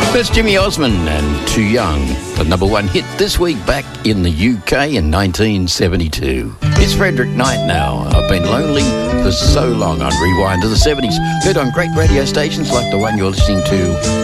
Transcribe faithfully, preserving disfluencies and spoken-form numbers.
That's Jimmy Osmond and Too Young, the number one hit this week back in the U K in nineteen seventy-two. It's Frederick Knight now. I've been lonely for so long on Rewind to the seventies. Heard on great radio stations like the one you're listening to